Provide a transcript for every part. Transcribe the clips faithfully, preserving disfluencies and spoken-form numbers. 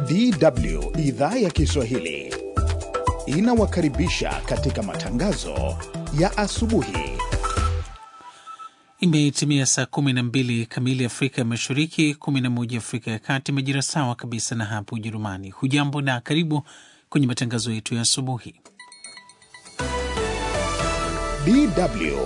D W idhaa ya Kiswahili inawakaribisha katika matangazo ya asubuhi. Imetimia saa kumi na mbili kamili Afrika ya Mashariki, kumi na moja Afrika ya Kati, majira sawa kabisa na hapo Ujerumani. Hujambo na karibu kwenye matangazo yetu ya asubuhi. D W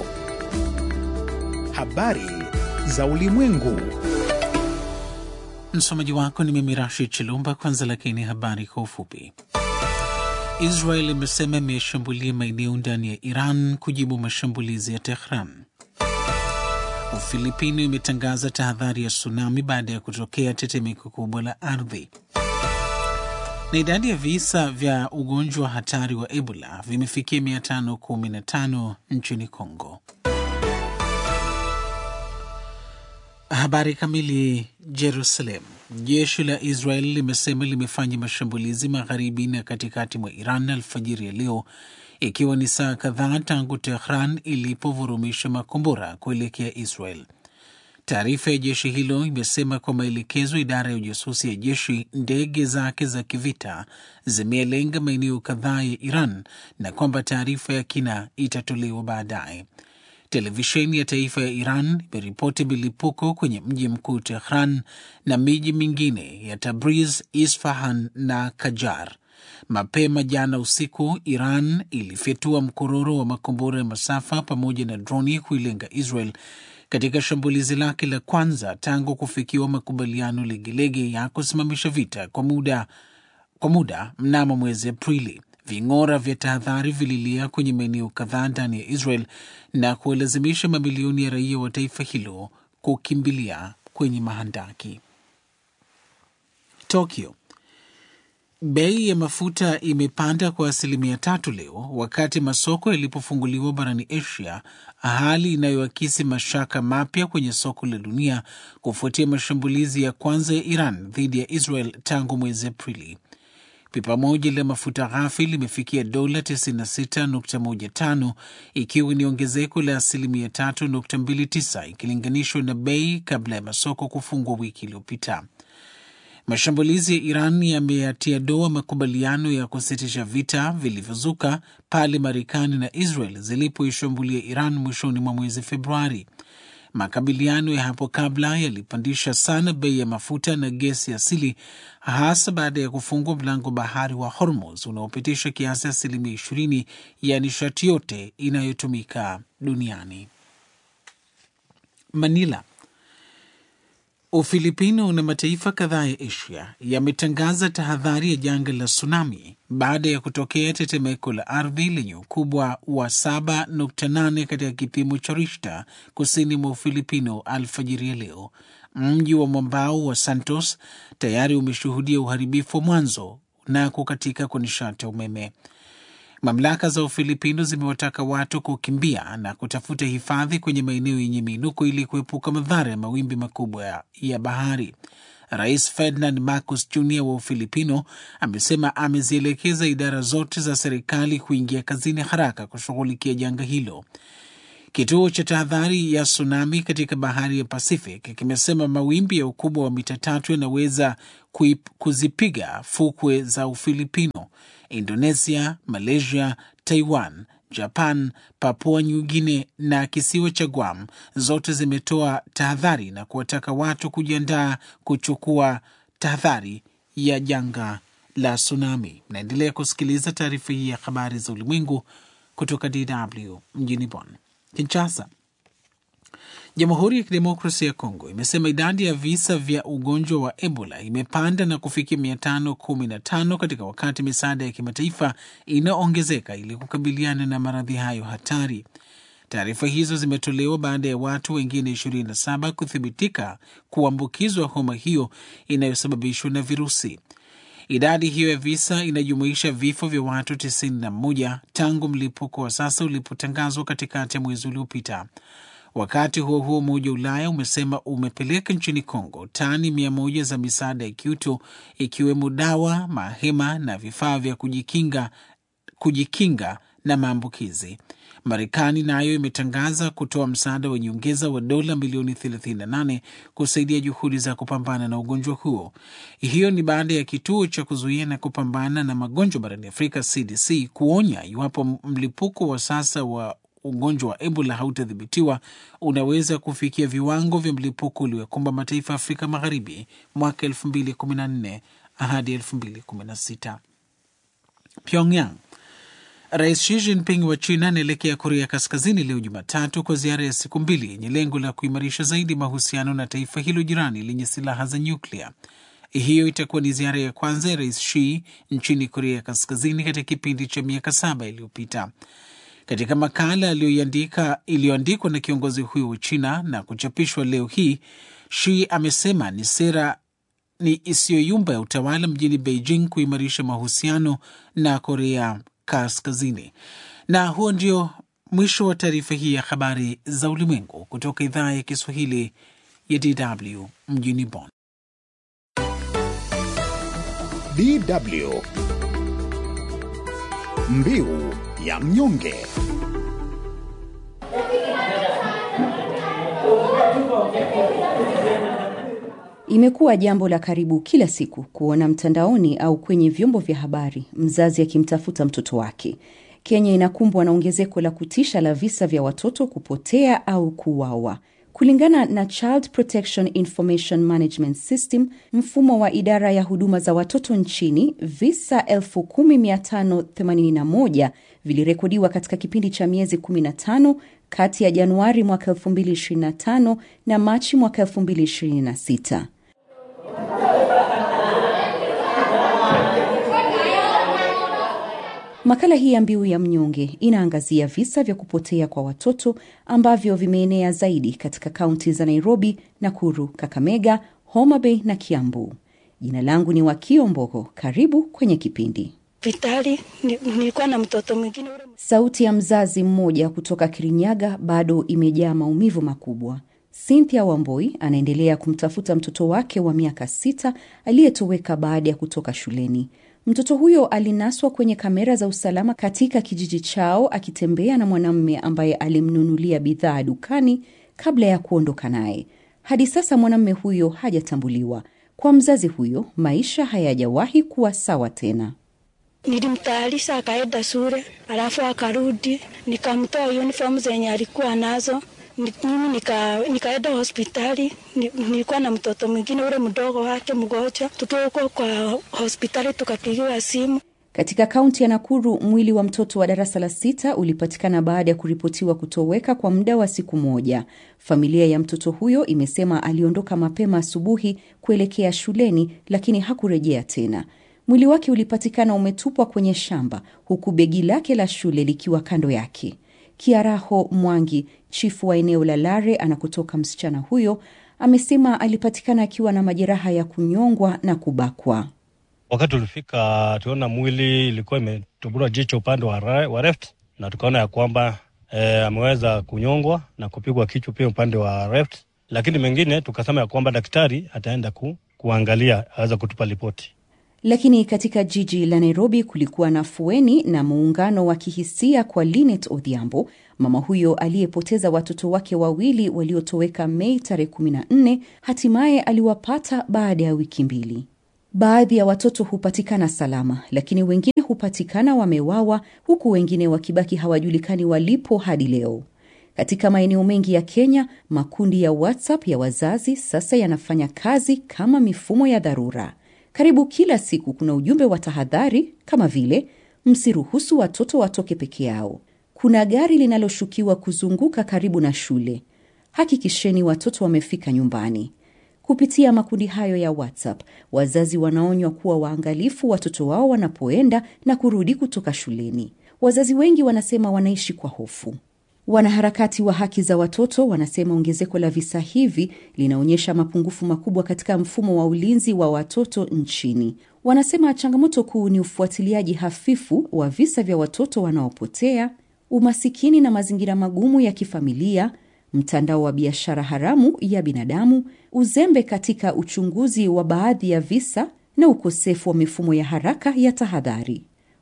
habari za ulimwengu. Msomaji wako ni mimi Rashid Chilumba. Kwanza lakini habari kwa ufupi. Israel imesema imeshambulia maeneo ndani ya Iran kujibu mashambulizi ya Tehran. Ufilipino imetangaza tahadhari ya tsunami baada ya kutokea tetemeko kubwa la ardhi. Na idadi ya visa vya ugonjwa hatari wa Ebola vimefikia mia tano kumi na tano nchini Kongo. Habari kamili. Jerusalem. Jeshi la Israel limesema limefanya mashambulizi magharibi na katikati mwa Iran alfajiri ya leo, ikiwa ni saa kadhaa tangu Tehran ilipovurumisha makombora kuelekea Israel. Taarifa ya jeshi hilo imesema kwa maelekezo idara ya ujasusi ya jeshi, ndege zake za kivita zimelenga maeneo kadhaa ya Iran na kwamba taarifa ya kina itatolewa baadaye. Televisheni ya taifa ya Iran imeripoti milipuko kwenye mji mkuu Tehran na miji mingine ya Tabriz, Isfahan na Kajar. Mapema jana usiku, Iran ilifyatua mkororo wa makombora ya masafa pamoja na droni kuilenga Israel katika shambulizi lake la kwanza tangu kufikiwa makubaliano legelege ya kusimamisha vita kwa muda, kwa muda mnamo mwezi Aprili. Ving'ora vya tahadhari vililia kwenye maeneo kadhaa ndani ya Israel na kuwalazimisha mamilioni ya raia wa taifa hilo kukimbilia kwenye mahandaki. Tokyo. Bei ya mafuta imepanda kwa asilimia tatu leo wakati masoko yalipofunguliwa barani Asia, hali inayoakisi mashaka mapya kwenye soko la dunia kufuatia mashambulizi ya kwanza ya Iran dhidi ya Israel tangu mwezi Aprili. Pipa moja la mafuta ghafi limefikia dola tisini na sita nukta moja tano, ikiwa ni ongezeko la asilimia tatu nukta mbili tisa ikilinganishwa na bei kabla ya masoko kufungwa wiki iliyopita. Mashambulizi ya Iran yameyatia doa makubaliano ya kusitisha vita vilivyozuka pale Marekani na Israel zilipoishambulia Iran mwishoni mwa mwezi Februari. Makabiliano ya hapo kabla yalipandisha sana bei ya mafuta na gesi asili, hasa baada ya kufungwa mlango bahari wa Hormuz unaopitisha kiasi asilimia ishirini ya nishati yote inayotumika duniani. Manila. Ufilipino na mataifa kadhaa ya Asia yametangaza tahadhari ya janga la tsunami baada ya kutokea tetemeko la ardhi lenye ukubwa wa saba nukta nane katika kipimo cha Richter kusini mwa Ufilipino alfajiri ya leo. Mji wa mwambao wa Santos tayari umeshuhudia uharibifu mwanzo na kukatika kwa nishati ya umeme. Mamlaka za Ufilipino zimewataka watu kukimbia na kutafuta hifadhi kwenye maeneo yenye miinuko ili kuepuka madhara ya mawimbi makubwa ya, ya bahari. Rais Ferdinand Marcos Junior wa Ufilipino amesema amezielekeza idara zote za serikali kuingia kazini haraka kushughulikia janga hilo. Kituo cha tahadhari ya tsunami katika bahari ya Pacific kimesema mawimbi ya ukubwa wa mita tatu yanaweza kuzipiga fukwe za Ufilipino, Indonesia, Malaysia, Taiwan, Japan, Papua New Guinea na kisiwa cha Guam. Zote zimetoa tahadhari na kuwataka watu kujiandaa kuchukua tahadhari ya janga la tsunami. Naendelea kusikiliza taarifa hii ya habari za ulimwengu kutoka D W mjini Bonn. Kinshasa. Jamhuri ya Kidemokrasia ya Kongo imesema idadi ya visa vya ugonjwa wa Ebola imepanda na kufikia mia tano kumi na tano katika wakati misaada ya kimataifa inaongezeka ili kukabiliana na maradhi hayo hatari. Taarifa hizo zimetolewa baada ya watu wengine ishirini na saba kuthibitika kuambukizwa homa hiyo inayosababishwa na virusi. Idadi hiyo ya visa inajumuisha vifo vya watu tisini na moja tangu mlipuko wa sasa ulipotangazwa katikati ya mwezi uliopita. Wakati huo huo, Umoja wa Ulaya umesema umepeleka nchini Kongo tani mia moja za misaada ya kiutu, ikiwemo dawa, mahema na vifaa vya kujikinga, kujikinga na maambukizi. Marekani nayo imetangaza kutoa msaada wa nyongeza wa dola milioni thelathini na nane kusaidia juhudi za kupambana na ugonjwa huo. Hiyo ni baada ya kituo cha kuzuia na kupambana na magonjwa barani Afrika C D C kuonya iwapo mlipuko wa sasa wa ugonjwa wa Ebola hautadhibitiwa unaweza kufikia viwango vya mlipuko uliokumba mataifa Afrika Magharibi mwaka elfu mbili kumi na nne hadi elfu mbili kumi na sita. Pyongyang. Rais Xi Jinping wa China anaelekea Korea Kaskazini leo Jumatatu kwa ziara ya siku mbili yenye lengo la kuimarisha zaidi mahusiano na taifa hilo jirani lenye silaha za nyuklia. Hiyo itakuwa ni ziara ya kwanza ya Rais Xi nchini Korea Kaskazini katika kipindi cha miaka saba iliyopita. Katika makala aliyoandika iliyoandikwa na kiongozi huyo wa China na kuchapishwa leo hii, Xi amesema ni sera ni isiyoyumba ya utawala mjini Beijing kuimarisha mahusiano na Korea Kaskazini. Na huo ndio mwisho wa taarifa hii ya habari za ulimwengu kutoka idhaa ya Kiswahili ya D W mjini Bonn. D W Mbiu ya mnyonge. Imekuwa jambo la karibu kila siku kuona mtandaoni au kwenye vyombo vya habari mzazi akimtafuta mtoto wake. Kenya inakumbwa na ongezeko la kutisha la visa vya watoto kupotea au kuuawa. Kulingana na Child Protection Information Management System, mfumo wa idara ya huduma za watoto nchini, visa elfu kumi mia tano themanini na moja vilirekodiwa katika kipindi cha miezi kumi na tano kati ya Januari mwaka elfu mbili ishirini na tano na Machi mwaka elfu mbili ishirini na sita. Makala hii ya Mbiu ya Mnyonge inaangazia visa vya kupotea kwa watoto ambavyo vimeenea zaidi katika kaunti za Nairobi, Nakuru, Kakamega, Homa Bay na Kiambu. Jina langu ni Wakio Mbogo. Karibu kwenye kipindi. Vitali, nilikuwa na mtoto mwingine. Sauti ya mzazi mmoja kutoka Kirinyaga bado imejaa maumivu makubwa. Cynthia Wamboi anaendelea kumtafuta mtoto wake wa miaka sita aliyetoweka baada ya kutoka shuleni. Mtoto huyo alinaswa kwenye kamera za usalama katika kijiji chao akitembea na mwanamume ambaye alimnunulia bidhaa dukani kabla ya kuondoka naye. Hadi sasa mwanamume huyo hajatambuliwa. Kwa mzazi huyo, maisha hayajawahi kuwa sawa tena. Nilimtayarisha akaenda shule, alafu akarudi, nikamtoa uniform zenye alikuwa nazo. Mimi nika nikaenda hospitali. Nilikuwa na mtoto mwingine ule mdogo wake mgonjwa. Tukiwa kwa hospitali tukapigiwa simu. Katika kaunti ya Nakuru, mwili wa mtoto wa darasa la sita ulipatikana baada ya kuripotiwa kutoweka kwa muda wa siku moja. Familia ya mtoto huyo imesema aliondoka mapema asubuhi kuelekea shuleni, lakini hakurejea tena. Mwili wake ulipatikana umetupwa kwenye shamba, huku begi lake la shule likiwa kando yake. Kiaraho Mwangi, chifu wa eneo la Lare anakotoka msichana huyo, amesema alipatikana akiwa na majeraha ya kunyongwa na kubakwa. Wakati tulifika tuona mwili ilikuwa imetubura jicho upande wa left, na tukaona ya kwamba e, ameweza kunyongwa na kupigwa kichwa pia upande wa left, lakini mengine tukasema ya kwamba daktari ataenda ku, kuangalia aweza kutupa ripoti. Lakini katika jiji la Nairobi kulikuwa na fueni na muungano wa kihisia kwa Linet Odhiambo, mama huyo aliyepoteza watoto wake wawili waliotoweka Mei tarehe kumi na nne, hatimaye aliwapata baada ya wiki mbili. Baadhi ya watoto hupatikana salama, lakini wengine hupatikana wamewawa, huku wengine wakibaki hawajulikani walipo hadi leo. Katika maeneo mengi ya Kenya, makundi ya WhatsApp ya wazazi sasa yanafanya kazi kama mifumo ya dharura. Karibu kila siku kuna ujumbe wa tahadhari kama vile msiruhusu watoto watoke peke yao. Kuna gari linaloshukiwa kuzunguka karibu na shule. Hakikisheni watoto wamefika nyumbani. Kupitia makundi hayo ya WhatsApp, wazazi wanaonywa kuwa waangalifu watoto wao wanapoenda na kurudi kutoka shuleni. Wazazi wengi wanasema wanaishi kwa hofu. Wanaharakati wa haki za watoto wanasema ongezeko la visa hivi linaonyesha mapungufu makubwa katika mfumo wa ulinzi wa watoto nchini. Wanasema changamoto kuu ni ufuatiliaji hafifu wa visa vya watoto wanaopotea, umasikini na mazingira magumu ya kifamilia, mtandao wa biashara haramu ya binadamu, uzembe katika uchunguzi wa baadhi ya visa na ukosefu wa mifumo ya haraka ya tahadhari.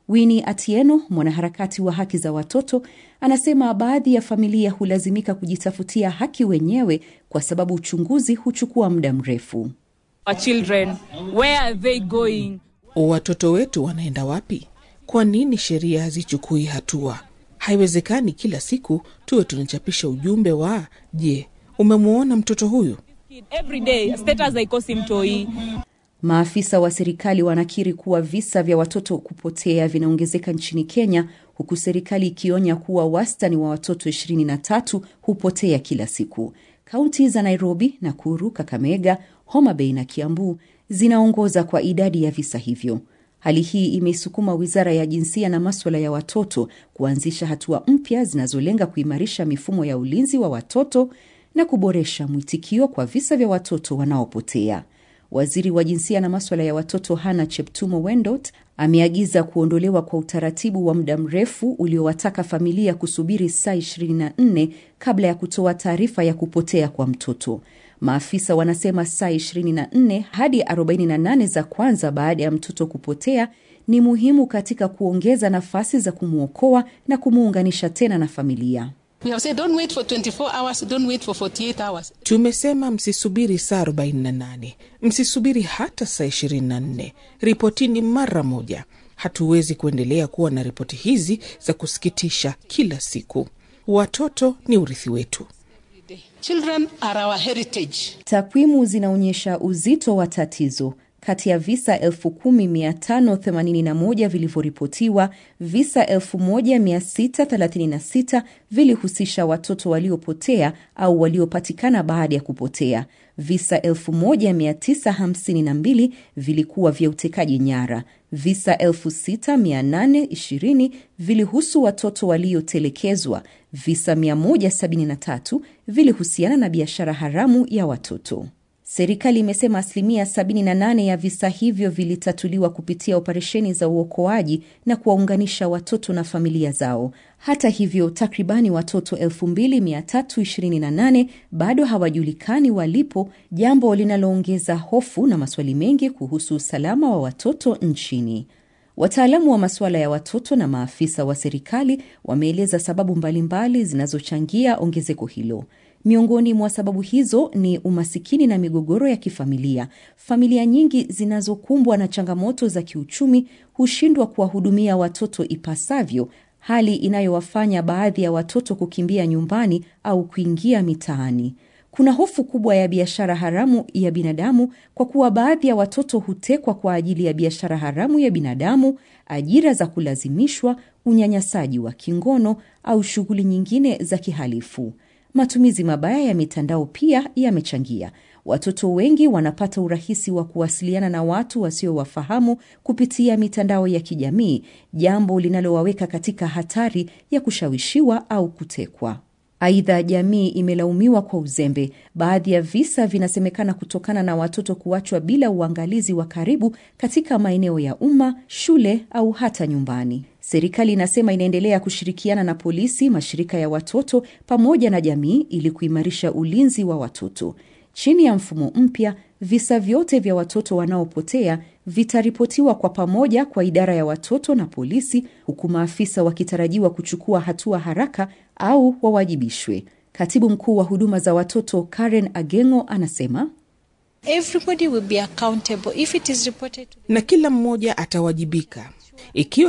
Winnie Atieno, mwanaharakati wa haki za watoto, anasema baadhi ya familia hulazimika kujitafutia haki wenyewe kwa sababu uchunguzi huchukua muda mrefu. Our children, where are they going? Watoto wetu wanaenda wapi? Kwa nini sheria hazichukui hatua? Haiwezekani kila siku tuwe tunachapisha ujumbe wa, je, umemuona mtoto huyu? Every day, status ikosi mtoi. Maafisa wa serikali wanakiri kuwa visa vya watoto kupotea vinaongezeka nchini Kenya, huku serikali ikionya kuwa wastani wa watoto ishirini na tatu hupotea kila siku. Kaunti za Nairobi, Nakuru, Kakamega, Homa Bay na Kiambu zinaongoza kwa idadi ya visa hivyo. Hali hii imeisukuma Wizara ya Jinsia na Masuala ya Watoto kuanzisha hatua mpya zinazolenga kuimarisha mifumo ya ulinzi wa watoto na kuboresha mwitikio kwa visa vya watoto wanaopotea. Waziri wa Jinsia na Masuala ya Watoto Hannah Cheptumo Wendot ameagiza kuondolewa kwa utaratibu wa muda mrefu uliowataka familia kusubiri saa ishirini na nne kabla ya kutoa taarifa ya kupotea kwa mtoto. Maafisa wanasema saa ishirini na nne hadi arobaini na nane za kwanza baada ya mtoto kupotea ni muhimu katika kuongeza nafasi za kumuokoa na kumuunganisha tena na familia. We have said don't wait for twenty-four hours, don't wait for forty-eight hours. Tumesema msisubiri saa arobaini na nane, msisubiri hata saa ishirini na nne. Ripotini mara moja. Hatuwezi kuendelea kuwa na ripoti hizi za kusikitisha kila siku. Watoto ni urithi wetu. Children are our heritage. Takwimu zinaonyesha uzito wa tatizo. Kati ya visa elfu kumi mia tano themanini na moja vilivyoripotiwa, visa elfu moja mia sita thelathini na sita vilihusisha watoto waliopotea au waliopatikana baada ya kupotea. Visa elfu moja mia tisa hamsini na mbili vilikuwa vya utekaji nyara. Visa elfu sita mia nane ishirini vilihusu watoto waliotelekezwa. Visa mia moja sabini na tatu vilihusiana na biashara haramu ya watoto. Serikali imesema asilimia sabini na nane ya visa hivyo vilitatuliwa kupitia operesheni za uokoaji na kuwaunganisha watoto na familia zao. Hata hivyo, takribani watoto elfu mbili mia tatu ishirini na nane bado hawajulikani walipo, jambo linaloongeza hofu na maswali mengi kuhusu usalama wa watoto nchini. Wataalamu wa masuala ya watoto na maafisa wa serikali wameeleza sababu mbalimbali zinazochangia ongezeko hilo. Miongoni mwa sababu hizo ni umasikini na migogoro ya kifamilia. Familia nyingi zinazokumbwa na changamoto za kiuchumi hushindwa kuwahudumia watoto ipasavyo, hali inayowafanya baadhi ya watoto kukimbia nyumbani au kuingia mitaani. Kuna hofu kubwa ya biashara haramu ya binadamu kwa kuwa baadhi ya watoto hutekwa kwa ajili ya biashara haramu ya binadamu, ajira za kulazimishwa, unyanyasaji wa kingono au shughuli nyingine za kihalifu. Matumizi mabaya ya mitandao pia yamechangia. Watoto wengi wanapata urahisi wa kuwasiliana na watu wasiowafahamu kupitia mitandao ya kijamii, jambo linalowaweka katika hatari ya kushawishiwa au kutekwa. Aidha, jamii imelaumiwa kwa uzembe. Baadhi ya visa vinasemekana kutokana na watoto kuachwa bila uangalizi wa karibu katika maeneo ya umma, shule au hata nyumbani. Serikali inasema inaendelea kushirikiana na polisi, mashirika ya watoto pamoja na jamii ili kuimarisha ulinzi wa watoto. Chini ya mfumo mpya, visa vyote vya watoto wanaopotea vitaripotiwa kwa pamoja kwa idara ya watoto na polisi, huku maafisa wakitarajiwa kuchukua hatua haraka au wawajibishwe. Katibu mkuu wa huduma za watoto Karen Agengo anasema, Everybody will be accountable if it is reported to... na kila mmoja atawajibika. Ikiwa